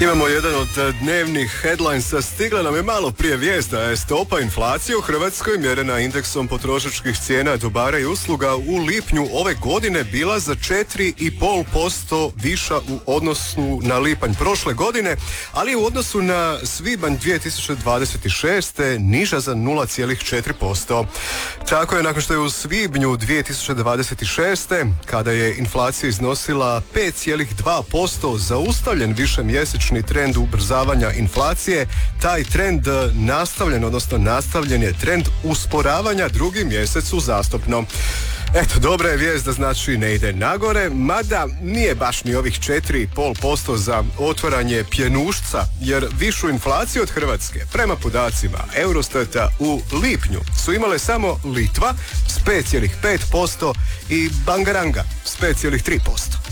Imamo jedan od dnevnih headlinesa. Stigla nam je malo prije vijest da je stopa inflacije u Hrvatskoj mjerena indeksom potrošačkih cijena dobara i usluga u lipnju ove godine bila za 4,5% viša u odnosu na lipanj prošle godine, ali u odnosu na svibanj 2026. niža za 0,4%. Tako je nakon što je u svibnju 2026. kada je inflacija iznosila 5,2% zaustavljen višemjesečni trend ubrzavanja inflacije, taj trend nastavljen je trend usporavanja drugi mjesec uzastopno. Eto, dobra je vijest da znači ne ide nagore, mada nije baš ni ovih 4,5% za otvaranje pjenušca, jer višu inflaciju od Hrvatske prema podacima Eurostata u lipnju su imale samo Litva s 5,5% i Bangaranga s 5,3%.